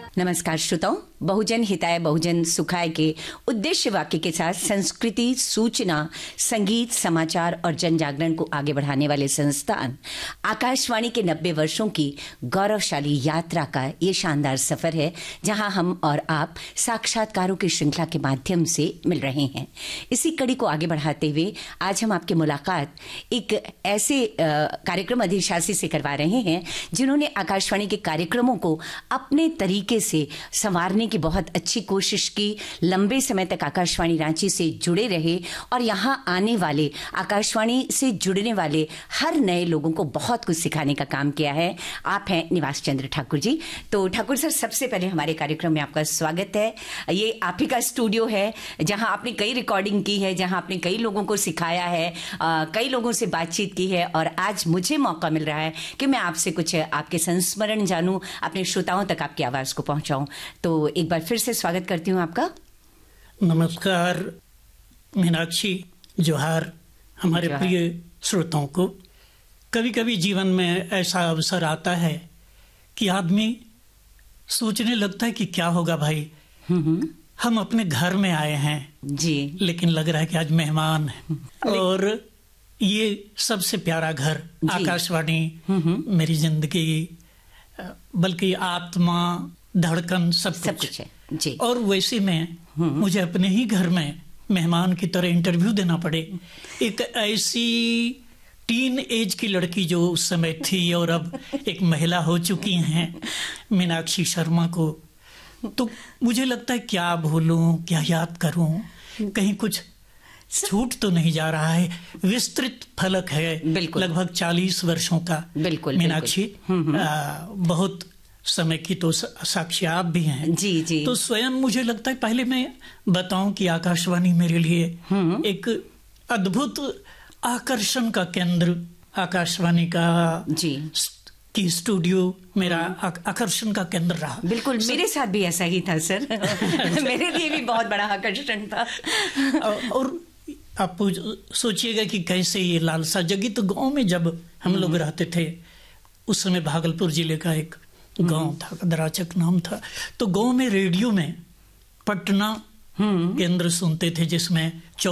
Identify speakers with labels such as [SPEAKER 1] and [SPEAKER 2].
[SPEAKER 1] नमस्कार श्रोताओं, बहुजन हिताय बहुजन सुखाय के उद्देश्य वाक्य के साथ संस्कृति, सूचना, संगीत, समाचार और जन जागरण को आगे बढ़ाने वाले संस्थान आकाशवाणी के 90 वर्षों की गौरवशाली यात्रा का ये शानदार सफर है, जहां हम और आप साक्षात्कारों की श्रृंखला के माध्यम से मिल रहे हैं। इसी कड़ी को आगे बढ़ाते हुए आज हम आपकी मुलाकात एक ऐसे कार्यक्रम अधिशासी से करवा रहे हैं जिन्होंने आकाशवाणी के कार्यक्रमों को अपने तरीके से संवारने की बहुत अच्छी कोशिश की, लंबे समय तक आकाशवाणी रांची से जुड़े रहे और यहाँ आने वाले, आकाशवाणी से जुड़ने वाले हर नए लोगों को बहुत कुछ सिखाने का काम किया है। आप हैं निवास चंद्र ठाकुर जी। तो ठाकुर सर, सबसे पहले हमारे कार्यक्रम में आपका स्वागत है। ये आप ही का स्टूडियो है जहाँ आपने कई रिकॉर्डिंग की है, जहाँ आपने कई लोगों को सिखाया है, कई लोगों से बातचीत की है और आज मुझे मौका मिल रहा है कि मैं आपसे कुछ आपके संस्मरण जानूं, अपने श्रोताओं तक आपकी आवाज को पहुंचाऊं। तो एक बार फिर से स्वागत करती हूं आपका।
[SPEAKER 2] नमस्कार मीनाक्षी, जोहार हमारे प्रिय श्रोताओं को। कभी कभी जीवन में ऐसा अवसर आता है कि आदमी सोचने लगता है कि क्या होगा भाई, हम अपने घर में आए हैं
[SPEAKER 1] जी,
[SPEAKER 2] लेकिन लग रहा है कि आज मेहमान हैं। और ये सबसे प्यारा घर आकाशवाणी मेरी जिंदगी, बल्कि आत्मा, धड़कन सब कुछ
[SPEAKER 1] है जी।
[SPEAKER 2] और वैसे में मुझे अपने ही घर में मेहमान की तरह इंटरव्यू देना पड़े। एक ऐसी टीन एज की लड़की जो उस समय थी और अब एक महिला हो चुकी हैं, मीनाक्षी शर्मा को, तो मुझे लगता है क्या भूलूं, क्या याद करूं, कहीं कुछ छूट तो नहीं जा रहा है। विस्तृत फलक है, लगभग 40 वर्षों का।
[SPEAKER 1] बिल्कुल
[SPEAKER 2] मीनाक्षी, बहुत समय की तो साक्षी आप भी हैं
[SPEAKER 1] जी जी।
[SPEAKER 2] तो स्वयं मुझे लगता है पहले मैं बताऊं कि आकाशवाणी मेरे लिए एक अद्भुत आकर्षण का केंद्र, आकाशवाणी का
[SPEAKER 1] जी
[SPEAKER 2] की स्टूडियो मेरा आकर्षण का केंद्र रहा।
[SPEAKER 1] बिल्कुल, मेरे साथ भी ऐसा ही था सर। मेरे लिए भी बहुत बड़ा आकर्षण था।
[SPEAKER 2] और आप सोचिएगा कि कैसे ये लालसा जगी। तो गांव में जब हम लोग रहते थे, उस समय भागलपुर जिले का एक गांव था, दराचक नाम था। तो गांव में रेडियो में पटना केंद्र सुनते थे, जिसमें